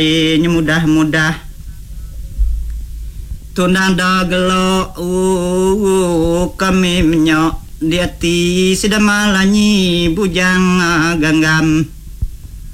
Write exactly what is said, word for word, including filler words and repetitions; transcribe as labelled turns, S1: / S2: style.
S1: ini mudah-mudah tunang da gelo uh, kami menyok diati sedamalanyi bujang uh, ganggam